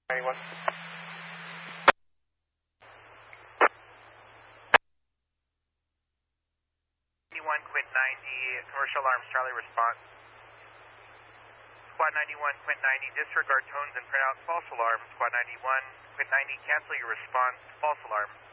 91. 91, Quint 90, commercial alarms, Charlie response. Squad 91, Quint 90, disregard tones and print out false alarm. Squad 91, Quint 90, cancel your response, false alarm.